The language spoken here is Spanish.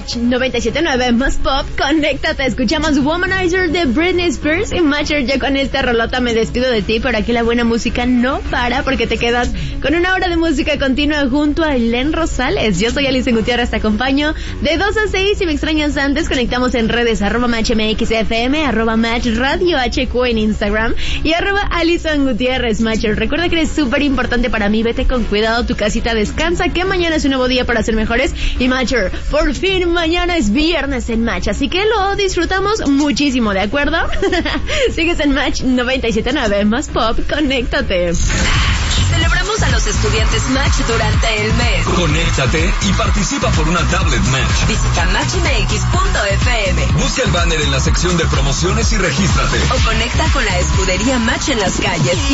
Match 97.9 más pop, conéctate, escuchamos Womanizer de Britney Spears y Matcher. Ya con esta rolota me despido de ti, pero aquí la buena música no para porque te quedas con una hora de música continua junto a Elen Rosales. Yo soy Alison Gutiérrez, te acompaño de 2 a 6. Si me extrañas antes, conectamos en redes @MatchMXFM, @MatchRadioHQ en Instagram y @Alison Gutiérrez Matcher. Recuerda que eres súper importante para mí, vete con cuidado, tu casita descansa, que mañana es un nuevo día para ser mejores. Y Matcher, por fin mañana es viernes en Match, así que lo disfrutamos muchísimo, ¿de acuerdo? Sigues en Match 97.9 más pop, conéctate. Celebramos a los estudiantes Match durante el mes. Conéctate y participa por una tablet Match. Visita matchmx.fm. Busca el banner en la sección de promociones y regístrate. O conecta con la escudería Match en las calles.